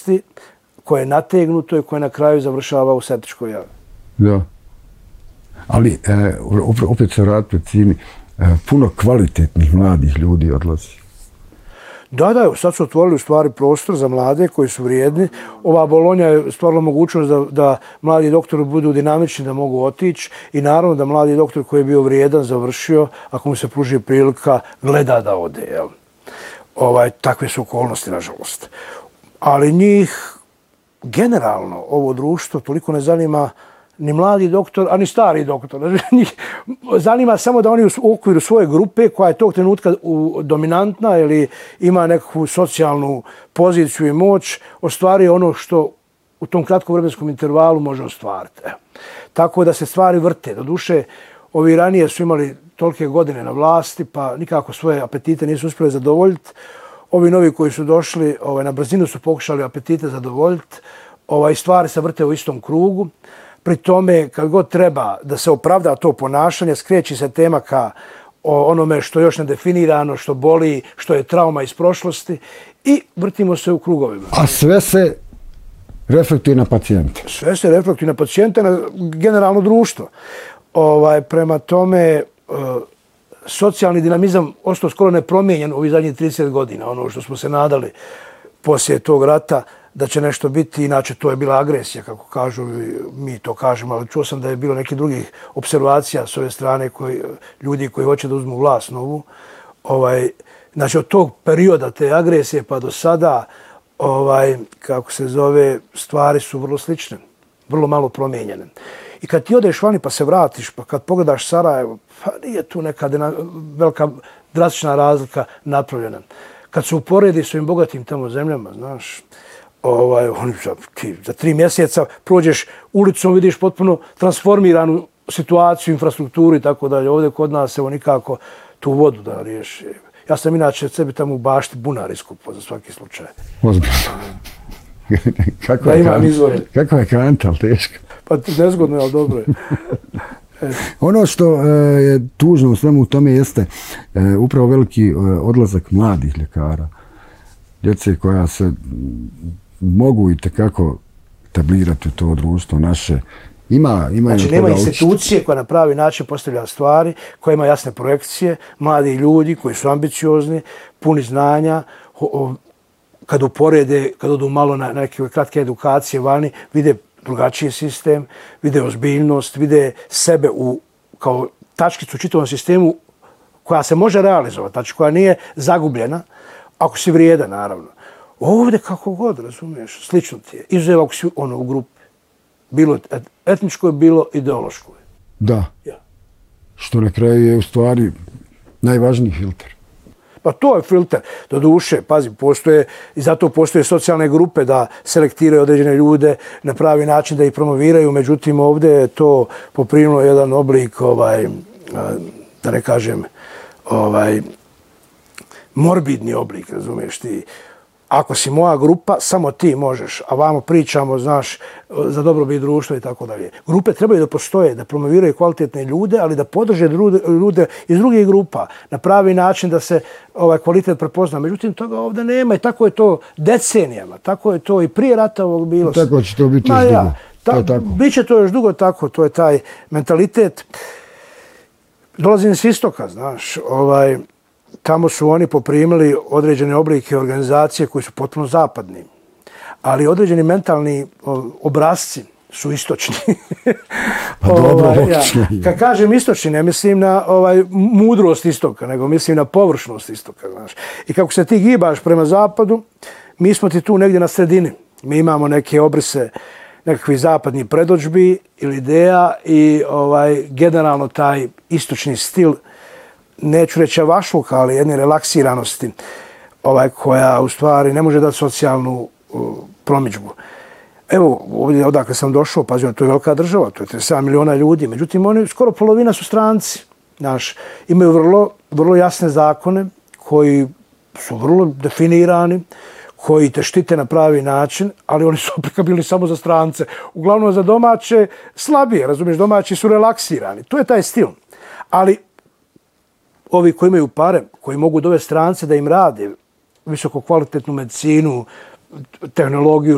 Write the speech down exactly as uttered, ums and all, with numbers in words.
bolesti koje je nategnuto i koje na kraju završava u septičkoj jami. Da. Ali, e, opet se vratiti cijeni, e, puno kvalitetnih mladih ljudi odlazi. Da, da, sad su otvorili u stvari prostor za mlade koji su vrijedni. Ova Bolonja je stvarila mogućnost da, da mladi doktori budu dinamični, da mogu otići i naravno da mladi doktor koji je bio vrijedan, završio, ako mu se pruži prilika, gleda da ode. Jel? Ovaj, takve su okolnosti, nažalost. Ali njih, generalno, ovo društvo toliko ne zanima ni mladi doktor, a ni stari doktor. Njih zanima samo da oni u okviru svoje grupe, koja je tog trenutka dominantna ili ima nekakvu socijalnu poziciju i moć, ostvari ono što u tom kratkom vremenskom intervalu može ostvariti. Evo. Tako da se stvari vrte. Doduše, ovi ranije su imali tolike godine na vlasti, pa nikako svoje apetite nisu uspjeli zadovoljiti. Ovi novi koji su došli ovaj, na brzinu su pokušali apetite zadovoljiti. Ovaj, stvari se vrte u istom krugu. Pri tome, kad god treba da se opravda to ponašanje, skreći se tema ka onome što je još nedefinirano, što boli, što je trauma iz prošlosti i vrtimo se u krugovima. A sve se reflektuje na pacijente? Sve se reflektuje na pacijente, na generalno društvo. Ovaj, prema tome, socijalni dinamizam ostao skoro nepromijenjen u ovih zadnjih trideset godina, ono što smo se nadali poslije tog rata, da će nešto biti, inače to je bila agresija, kako kažu, mi to kažemo, ali čuo sam da je bilo nekih drugih observacija s ove strane koji, ljudi koji hoće da uzmu vlast novu. Ovaj, znači od tog perioda te agresije pa do sada, ovaj, kako se zove, stvari su vrlo slične, vrlo malo promijenjene. I kad ti odeš vani pa se vratiš, pa kad pogledaš Sarajevo, pa nije tu neka velika drastična razlika napravljena. Kad se uporedi s ovim bogatim tamo zemljama, znaš, ovaj, oni, ti, za tri mjeseca prođeš ulicom, vidiš potpuno transformiranu situaciju, infrastrukturu i tako dalje. Ovdje kod nas evo nikako tu vodu da riješi. Ja sam inače sebi tamo u bašti bunar iskupao za svaki slučaj. Ozbiljno. Kako je kanta, ali teško. Pa nezgodno je, ali dobro je. Ono što je tužno u svemu tome jeste upravo veliki odlazak mladih ljekara. Djece koja se mogu i tekako tablirati u to društvo naše. Ima, ima znači, nema institucije koja na pravi način postavlja stvari, koja ima jasne projekcije, mladi ljudi koji su ambiciozni, puni znanja, kad uporede, kad odu malo na neke kratke edukacije vani, vide drugačiji sistem, vide ozbiljnost, vide sebe u, kao tačkicu u čitavom sistemu koja se može realizovati, znači koja nije zagubljena, ako si vrijedan, naravno. Ovdje kako god, razumiješ, slično ti je. Izuzev ako si ono, u grupi. Bilo etničkoj, bilo ideološkoj. Da. Ja. Što na kraju je u stvari najvažniji filter. Pa to je filter. Do duše, pazi, postoje, i zato postoje socijalne grupe da selektiraju određene ljude na pravi način, da ih promoviraju. Međutim, ovdje je to poprimilo jedan oblik, ovaj, da ne kažem, ovaj, morbidni oblik, razumiješ ti. Ako si moja grupa, samo ti možeš, a vamo pričamo, znaš, za dobrobit društva i tako dalje. Grupe trebaju da postoje, da promoviraju kvalitetne ljude, ali da podrže ljude iz drugih grupa na pravi način da se ovaj kvalitet prepozna. Međutim, toga ovdje nema i tako je to decenijama, tako je to i prije rata ovog bilo. Tako će to biti još dugo. Ja, ta, to biće to još dugo tako, to je taj mentalitet. Dolazim s istoka, znaš, ovaj, tamo su oni poprimili određene oblike organizacije koji su potpuno zapadni. Ali određeni mentalni obrazci su istočni. Pa dobro, ovaj, ja. Kad kažem istočni, ne mislim na ovaj, mudrost istoka, nego mislim na površnost istoka. Znaš. I kako se ti gibaš prema zapadu, mi smo ti tu negdje na sredini. Mi imamo neke obrise nekakvih zapadnih predodžbi ili ideja i ovaj, generalno taj istočni stil, neću reći avašluk, ali jedne relaksiranosti ovaj, koja u stvari ne može dati socijalnu uh, promidžbu. Evo, ovdje odakle sam došao, pazim, to je velika država, to je trideset sedam miliona ljudi, međutim, oni skoro polovina su stranci. Znaš, imaju vrlo, vrlo jasne zakone koji su vrlo definirani, koji te štite na pravi način, ali oni su aplikabilni samo za strance. Uglavnom za domaće slabije, razumiješ, domaći su relaksirani. To je taj stil. Ali ovi koji imaju pare, koji mogu dovesti strance da im rade visoko kvalitetnu medicinu, tehnologiju,